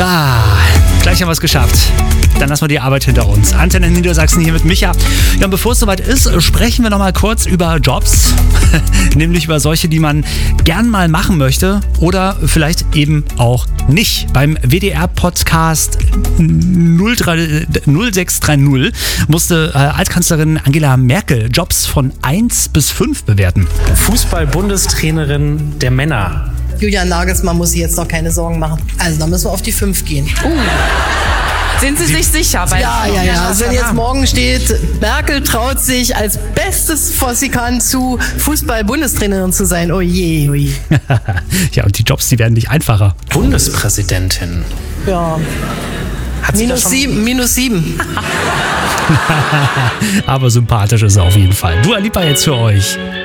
Gleich haben wir es geschafft. Dann lassen wir die Arbeit hinter uns. Antenne Niedersachsen hier mit Micha. Ja, und bevor es soweit ist, sprechen wir noch mal kurz über Jobs. Nämlich über solche, die man gern mal machen möchte oder vielleicht eben auch nicht. Beim WDR-Podcast 0630 musste Altkanzlerin Angela Merkel Jobs von 1 bis 5 bewerten. Fußball-Bundestrainerin der Männer. Julian Nagelsmann muss sich jetzt noch keine Sorgen machen. Also da müssen wir auf die 5 gehen. Sind Sie sich sicher? Ja. Also wenn jetzt morgen steht, Merkel traut sich als Bestes, was sie kann, zu Fußball-Bundestrainerin zu sein. Oh je, oh je. Ja, und die Jobs, die werden nicht einfacher. Bundespräsidentin. Ja. Hat sie das schon- minus 7. Aber sympathisch ist er auf jeden Fall. Dua Lipa jetzt für euch.